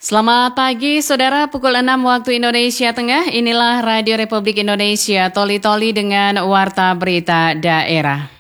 Selamat pagi, Saudara. Pukul 6 waktu Indonesia Tengah. Inilah Radio Republik Indonesia, Toli-Toli dengan Warta Berita Daerah.